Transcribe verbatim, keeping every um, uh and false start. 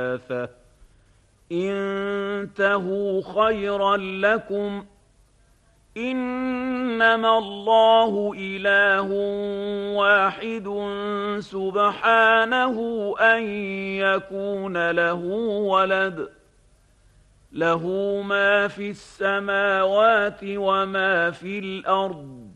انتهوا خيرا لكم إنما الله إله واحد سبحانه أن يكون له ولد له ما في السماوات وما في الأرض